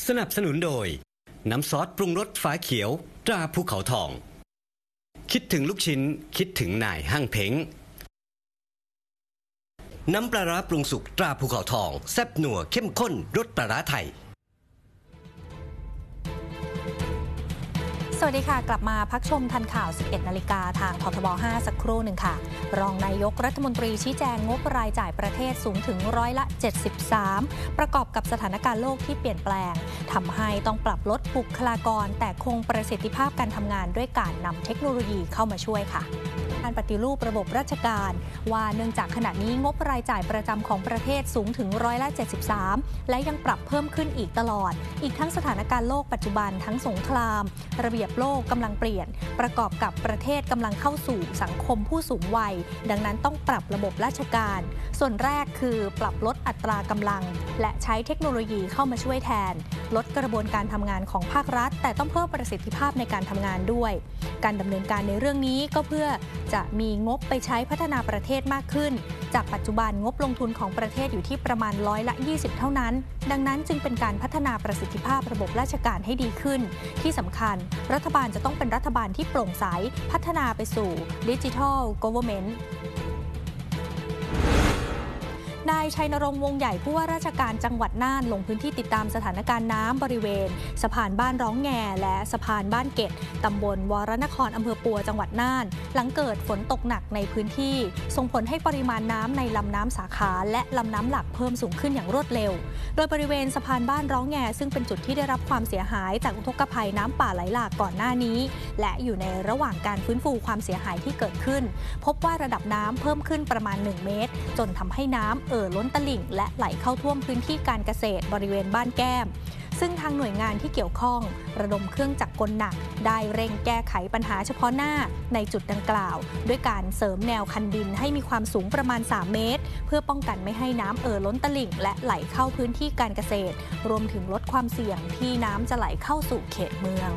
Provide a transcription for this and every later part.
สนับสนุนโดยน้ำซอสปรุงรสฝาเขียวตราภูเขาทองคิดถึงลูกชิ้นคิดถึงนายห้างเพ้งน้ำปลาร้าปรุงสุกตราภูเขาทองแซ่บนัวเข้มข้นรสปลาร้าไทยสวัสดีค่ะกลับมาพักชมทันข่าว 11 นาฬิกาทางททบ 5 สักครู่หนึ่งค่ะรองนายกรัฐมนตรีชี้แจงงบรายจ่ายประเทศสูงถึง73%ประกอบกับสถานการณ์โลกที่เปลี่ยนแปลงทำให้ต้องปรับลดบุคลากรแต่คงประสิทธิภาพการทำงานด้วยการนำเทคโนโลยีเข้ามาช่วยค่ะการปฏิรูประบบราชการว่าเนื่องจากขณะนี้งบรายจ่ายประจำของประเทศสูงถึง73%และยังปรับเพิ่มขึ้นอีกตลอดอีกทั้งสถานการณ์โลกปัจจุบันทั้งสงครามระเบียบโลกกำลังเปลี่ยนประกอบกับประเทศกำลังเข้าสู่สังคมผู้สูงวัยดังนั้นต้องปรับระบบราชการส่วนแรกคือปรับลดอัตรากำลังและใช้เทคโนโลยีเข้ามาช่วยแทนลดกระบวนการทำงานของภาครัฐแต่ต้องเพิ่มประสิทธิภาพในการทำงานด้วยการดำเนินการในเรื่องนี้ก็เพื่อจะมีงบไปใช้พัฒนาประเทศมากขึ้นจากปัจจุบันงบลงทุนของประเทศอยู่ที่ประมาณ20%เท่านั้นดังนั้นจึงเป็นการพัฒนาประสิทธิภาพระบบราชการให้ดีขึ้นที่สำคัญรัฐบาลจะต้องเป็นรัฐบาลที่โปร่งใสพัฒนาไปสู่ Digital Governmentนายชัยนรงค์วงใหญ่ผู้ว่าราชการจังหวัดน่านลงพื้นที่ติดตามสถานการณ์น้ำบริเวณสะพานบ้านร้องแงและสะพานบ้านเกตตำบลวรนครอำเภอปัวจังหวัดน่านหลังเกิดฝนตกหนักในพื้นที่ส่งผลให้ปริมาณน้ำในลำน้ำสาขาและลำน้ำหลักเพิ่มสูงขึ้นอย่างรวดเร็วโดยบริเวณสะพานบ้านร้องแงซึ่งเป็นจุดที่ได้รับความเสียหายจากอุทกภัยน้ำป่าไหลหลากก่อนหน้านี้และอยู่ในระหว่างการฟื้นฟูความเสียหายที่เกิดขึ้นพบว่าระดับน้ำเพิ่มขึ้นประมาณ1 เมตรจนทำให้น้ำล้นตลิ่งและไหลเข้าท่วมพื้นที่การเกษตรบริเวณบ้านแก้มซึ่งทางหน่วยงานที่เกี่ยวข้องระดมเครื่องจักรกลหนักได้เร่งแก้ไขปัญหาเฉพาะหน้าในจุดดังกล่าวด้วยการเสริมแนวคันดินให้มีความสูงประมาณ3 เมตรเพื่อป้องกันไม่ให้น้ำล้นตลิ่งและไหลเข้าพื้นที่การเกษตรรวมถึงลดความเสี่ยงที่น้ำจะไหลเข้าสู่เขตเมือง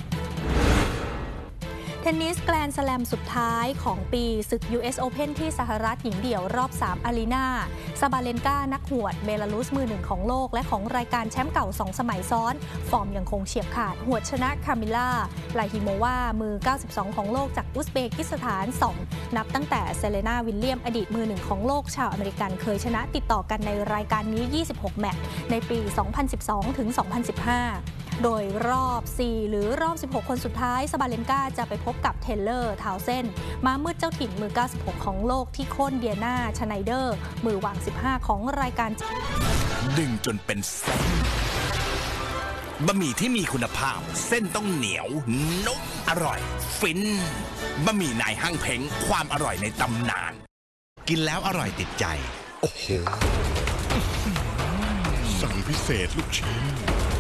เทนนิสแกรนด์สแลมสุดท้ายของปีศึก US Open ที่สหรัฐหญิงเดี่ยวรอบ3อารีนาซาบาเลนกานักหวดเบลารุสมือ1ของโลกและของรายการแชมป์เก่า2 สมัยซ้อนฟอร์มยังคงเฉียบขาดหวดชนะคามิล่าไลฮิโมวามือ92ของโลกจากอุซเบกิสถาน2นับตั้งแต่เซเลนาวิลเลียมอดีตมือ1ของโลกชาวอเมริกันเคยชนะติดต่อกันในรายการนี้26แมตช์ในปี 2012 ถึง 2015โดยรอบ4หรือรอบ16คนสุดท้ายซาบาเลนกาจะไปพบกับเทเลอร์ทาวเซนม้ามืดเจ้าถิ่นมือ96ของโลกที่โค่นเดียนาชไนเดอร์มือวาง15ของรายการดึงจนเป็นเส้นบะหมี่ที่มีคุณภาพเส้นต้องเหนียวนุ่มอร่อยฟินบะหมี่นายห้างเพ้งความอร่อยในตำนานกินแล้วอร่อยติดใจโอ้โหสั่งพิเศษลูกชิ้น